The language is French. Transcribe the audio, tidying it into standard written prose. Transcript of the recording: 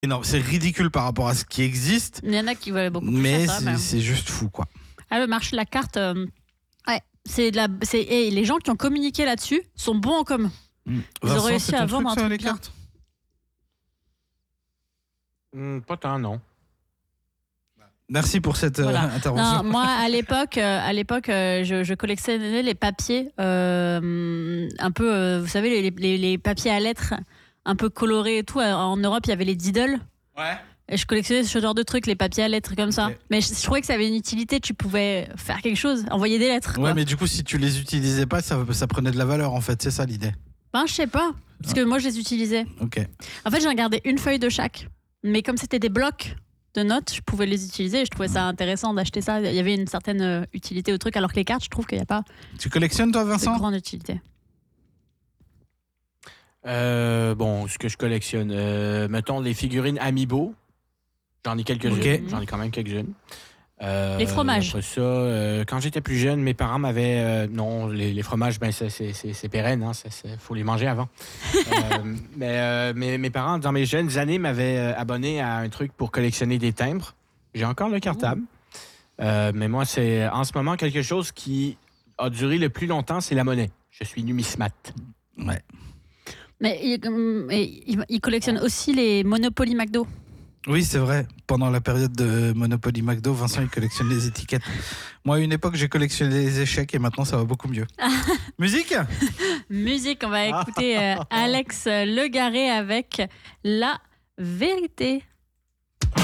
Non, c'est ridicule par rapport à ce qui existe. Il y en a qui veulent beaucoup plus Mais cher, ça, c'est juste fou, quoi. Ah, le marché de la carte, et les gens qui ont communiqué là-dessus sont bons en com. Ils ont réussi à vendre un truc bien. Pas tant, non. Merci pour cette intervention. Non, moi, à l'époque, je collectionnais les papiers, un peu, vous savez, les papiers à lettres, un peu colorés et tout. En Europe, il y avait les Diddle. Ouais. Et je collectionnais ce genre de trucs, les papiers à lettres comme ça. Okay. Mais je trouvais que ça avait une utilité. Tu pouvais faire quelque chose, envoyer des lettres. Ouais, mais du coup, si tu les utilisais pas, ça prenait de la valeur, en fait. C'est ça l'idée. Ben, je sais pas. Parce que moi, je les utilisais. Ok. En fait, j'en gardais une feuille de chaque. Mais comme c'était des blocs de notes, je pouvais les utiliser. Et je trouvais ça intéressant d'acheter ça. Il y avait une certaine utilité au truc. Alors que les cartes, je trouve qu'il n'y a pas. Tu collectionnes, toi, Vincent ? De grande utilité. Bon, ce que je collectionne, mettons les figurines Amiibo. J'en ai quelques-unes. Okay. J'en ai quand même quelques-unes. Les fromages. Après ça, quand j'étais plus jeune, mes parents m'avaient... non, les fromages, ben, c'est pérenne. Il faut les manger avant. Mais mes parents, dans mes jeunes années, m'avaient abonné à un truc pour collectionner des timbres. J'ai encore le cartable. Mais moi, c'est en ce moment quelque chose qui a duré le plus longtemps, c'est la monnaie. Je suis numismate. Ouais. Mais il collectionne aussi les Monopoly McDo. Oui, c'est vrai. Pendant la période de Monopoly McDo, Vincent, il collectionne les étiquettes. Moi, à une époque, j'ai collectionné les échecs et maintenant, ça va beaucoup mieux. Musique ? Musique, on va écouter Alex Legaré avec La Vérité.